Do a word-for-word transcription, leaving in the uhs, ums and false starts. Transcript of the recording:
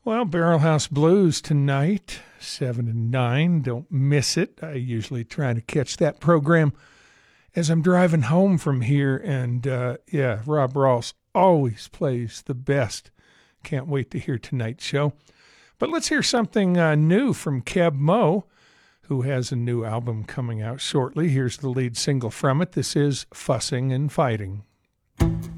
Well, Barrelhouse Blues tonight, seven and nine. Don't miss it. I usually try to catch that program as I'm driving home from here. And, uh, yeah, Rob Rawls always plays the best. Can't wait to hear tonight's show. But let's hear something uh, new from Keb Mo, who has a new album coming out shortly. Here's the lead single from it. This is Fussing and Fighting.